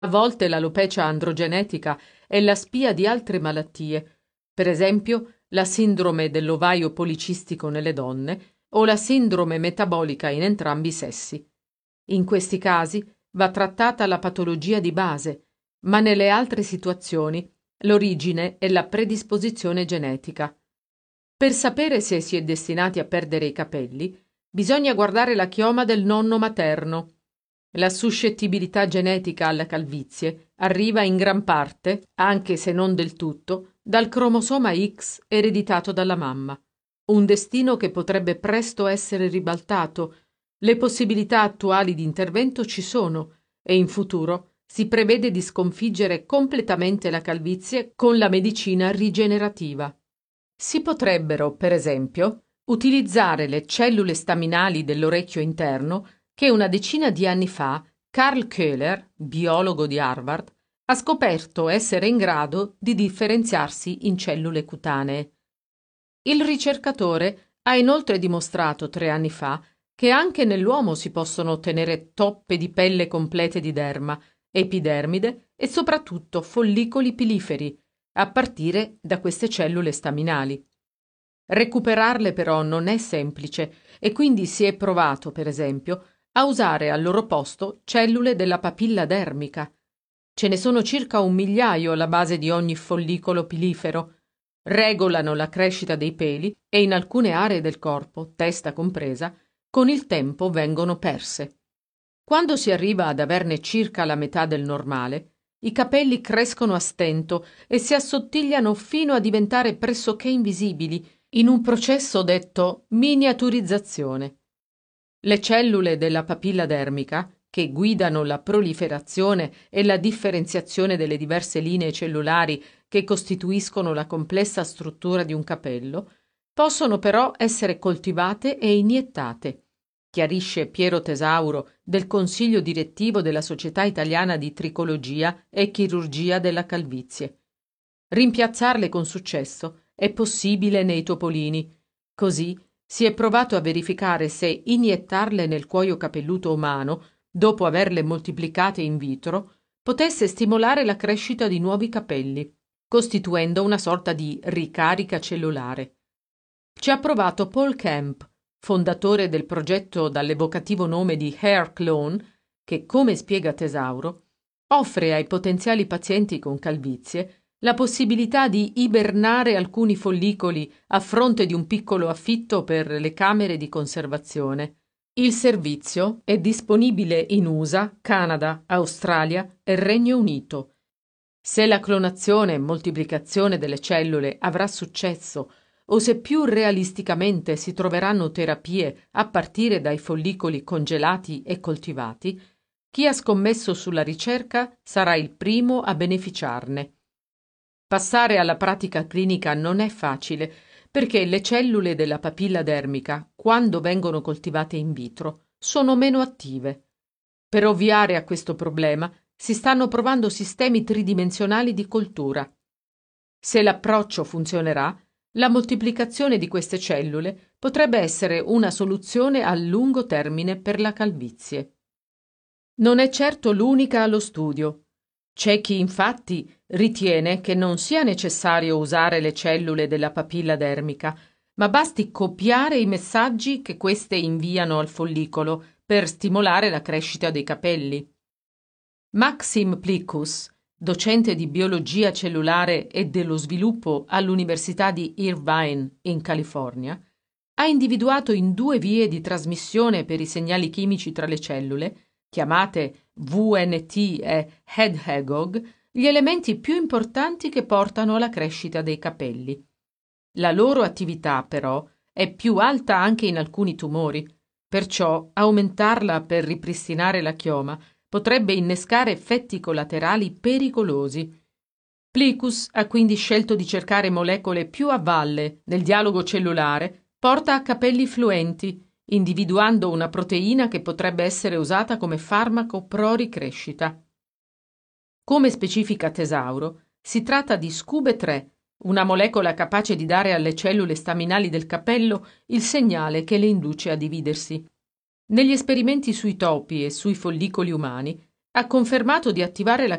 A volte l'alopecia androgenetica è la spia di altre malattie, per esempio la sindrome dell'ovaio policistico nelle donne o la sindrome metabolica in entrambi i sessi. In questi casi va trattata la patologia di base, ma nelle altre situazioni l'origine è la predisposizione genetica. Per sapere se si è destinati a perdere i capelli, bisogna guardare la chioma del nonno materno. La suscettibilità genetica alla calvizie arriva in gran parte, anche se non del tutto, dal cromosoma X ereditato dalla mamma. Un destino che potrebbe presto essere ribaltato. Le possibilità attuali di intervento ci sono e in futuro si prevede di sconfiggere completamente la calvizie con la medicina rigenerativa. Si potrebbero, per esempio, utilizzare le cellule staminali dell'orecchio interno che una decina di anni fa Karl Köhler, biologo di Harvard, ha scoperto essere in grado di differenziarsi in cellule cutanee. Il ricercatore ha inoltre dimostrato 3 anni fa che anche nell'uomo si possono ottenere toppe di pelle complete di derma, epidermide e soprattutto follicoli piliferi, a partire da queste cellule staminali. Recuperarle però non è semplice e quindi si è provato, per esempio, a usare al loro posto cellule della papilla dermica. Ce ne sono circa 1 migliaio alla base di ogni follicolo pilifero. Regolano la crescita dei peli e in alcune aree del corpo, testa compresa, con il tempo vengono perse. Quando si arriva ad averne circa la metà del normale, i capelli crescono a stento e si assottigliano fino a diventare pressoché invisibili in un processo detto miniaturizzazione. Le cellule della papilla dermica, che guidano la proliferazione e la differenziazione delle diverse linee cellulari che costituiscono la complessa struttura di un capello, possono però essere coltivate e iniettate, chiarisce Piero Tesauro del Consiglio direttivo della Società Italiana di Tricologia e Chirurgia della Calvizie. Rimpiazzarle con successo è possibile nei topolini. Così si è provato a verificare se iniettarle nel cuoio capelluto umano, dopo averle moltiplicate in vitro, potesse stimolare la crescita di nuovi capelli, costituendo una sorta di ricarica cellulare. Ci ha provato Paul Kemp, fondatore del progetto dall'evocativo nome di Hair Clone, che, come spiega Tesauro, offre ai potenziali pazienti con calvizie la possibilità di ibernare alcuni follicoli a fronte di un piccolo affitto per le camere di conservazione. Il servizio è disponibile in USA, Canada, Australia e Regno Unito. Se la clonazione e moltiplicazione delle cellule avrà successo o se più realisticamente si troveranno terapie a partire dai follicoli congelati e coltivati, chi ha scommesso sulla ricerca sarà il primo a beneficiarne. Passare alla pratica clinica non è facile, perché le cellule della papilla dermica, quando vengono coltivate in vitro, sono meno attive. Per ovviare a questo problema si stanno provando sistemi tridimensionali di coltura. Se l'approccio funzionerà, la moltiplicazione di queste cellule potrebbe essere una soluzione a lungo termine per la calvizie. Non è certo l'unica allo studio. C'è chi infatti ritiene che non sia necessario usare le cellule della papilla dermica, ma basti copiare i messaggi che queste inviano al follicolo per stimolare la crescita dei capelli. Maxim Plikus, docente di biologia cellulare e dello sviluppo all'Università di Irvine in California, ha individuato in 2 vie di trasmissione per i segnali chimici tra le cellule, chiamate VNT e HEAD-HAGOG, gli elementi più importanti che portano alla crescita dei capelli. La loro attività, però, è più alta anche in alcuni tumori, perciò aumentarla per ripristinare la chioma potrebbe innescare effetti collaterali pericolosi. Plicus ha quindi scelto di cercare molecole più a valle nel dialogo cellulare, porta a capelli fluenti, individuando una proteina che potrebbe essere usata come farmaco pro-ricrescita. Come specifica Tesauro, si tratta di SCUBE3, una molecola capace di dare alle cellule staminali del capello il segnale che le induce a dividersi. Negli esperimenti sui topi e sui follicoli umani ha confermato di attivare la